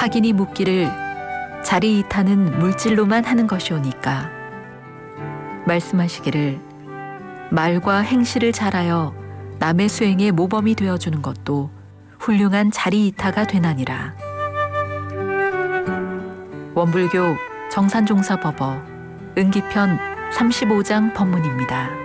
학인이 묻기를 자리이타는 물질로만 하는 것이오니까 말씀하시기를 말과 행실을 잘하여 남의 수행의 모범이 되어주는 것도 훌륭한 자리이타가 되나니라. 원불교 정산종사법어 은기편 35장 법문입니다.